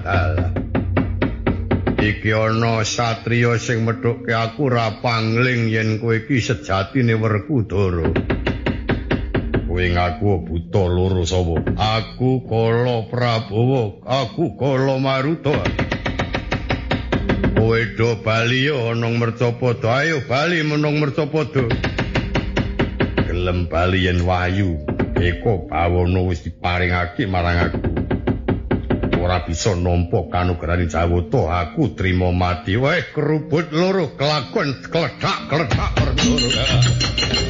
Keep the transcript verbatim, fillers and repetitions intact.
Alah. Iki ana satriya sing methukke aku ra pangling yen kowe iki sejatine Werkudara. Kowe ngaku buta loro sapa? Aku Kala Prabowo, aku Kala Maruta. Kowe do bali yo ana Mercapada, ayo bali menung Mercapada. Gelem bali yen wahyu, Eka Bawana wis diparingake marang aku. Ora bisa nampa kanugrahan Jawata, aku trima mati wae kerubut loro kelakon kledak-kledak perkara.